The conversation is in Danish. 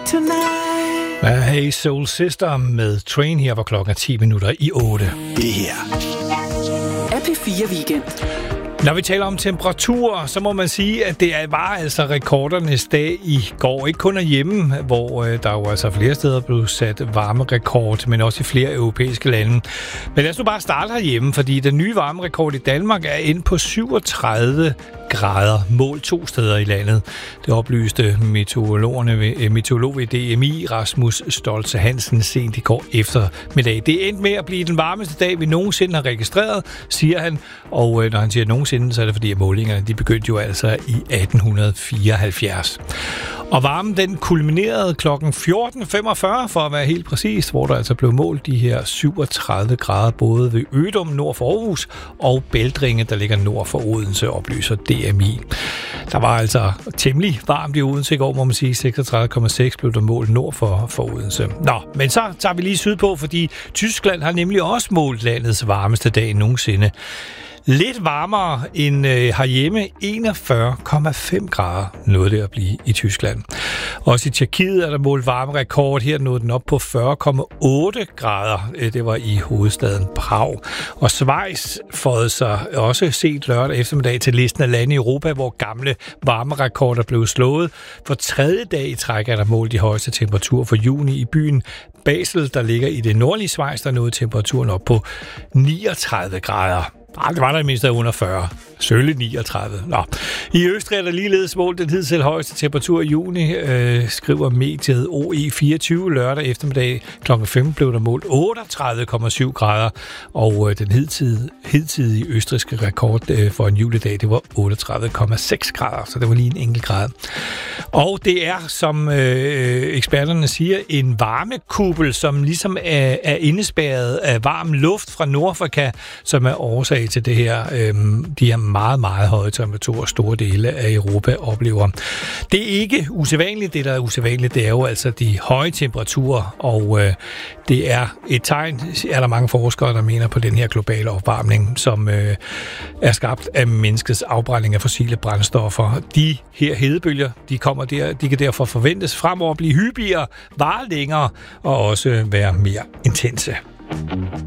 tonight. Hey Soul Sister med Train her, hvor klokken er 10 minutter i 8. Det her er P4 Weekend. Når vi taler om temperaturer, så må man sige, at det var altså rekordernes dag i går. Ikke kun herhjemme, hvor der jo altså flere steder blev sat varmerekord, men også i flere europæiske lande. Men lad os nu bare starte herhjemme, fordi den nye varmerekord i Danmark er inde på 37 grader, mål 2 steder i landet. Det oplyste meteorolog ved DMI, Rasmus Stoltze Hansen, sent i går eftermiddag. Det endte med at blive den varmeste dag, vi nogensinde har registreret, siger han. Og når han siger nogensinde, så er det fordi, at målingerne de begyndte jo altså i 1874. Og varmen den kulminerede klokken 14.45 for at være helt præcis, hvor der altså blev målt de her 37 grader både ved Ødum nord for Aarhus og Bældringe, der ligger nord for Odense, oplyser DMI. Der var altså temmelig varmt i Odense i går, må man sige. 36,6 blev der målt nord for Odense. Nå, men så tager vi lige sydpå, fordi Tyskland har nemlig også målt landets varmeste dag nogensinde. Lidt varmere end herhjemme, 41,5 grader nåede det at blive i Tyskland. Også i Tjekkiet er der målt varmerekord. Her nåede den op på 40,8 grader. Det var i hovedstaden Prag. Og Schweiz fåede sig også set lørdag eftermiddag til listen af lande i Europa, hvor gamle varmerekorder blev slået. For tredje dag i træk er der målt de højeste temperaturer for juni i byen Basel, der ligger i det nordlige Schweiz, der nåede temperaturen op på 39 grader. Det var der mindst under 40. Sølle 39. Nå. I Østrig er der ligeledes målt den hidtil højeste temperatur i juni, skriver mediet OE24 lørdag eftermiddag. Klokken 5 blev der målt 38,7 grader, og den hidtidige østrigske rekord for en juledag, det var 38,6 grader, så det var lige en enkelt grad. Og det er, som eksperterne siger, en varmekuppel, som ligesom er indespærret af varm luft fra Nordafrika, som er årsag til det her, de her meget, meget høje temperaturer, store dele af Europa oplever. Det er ikke usædvanligt. Det, der er usædvanligt, det er jo altså de høje temperaturer, og det er et tegn, er der mange forskere, der mener på den her globale opvarmning, som er skabt af menneskets afbrænding af fossile brændstoffer. De her hedebølger, de kan derfor forventes fremover at blive hyppigere, vare længere og også være mere intense.